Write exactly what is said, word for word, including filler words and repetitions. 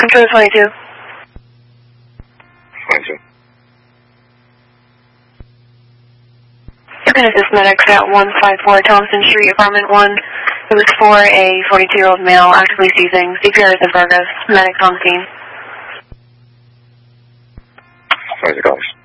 Control twenty-two. twenty-two. You can assist medics at one five four Thompson Street, apartment one. It was for a forty-two-year-old male actively seizing. C P R is in progress. Medics on scene. twenty-two dollars.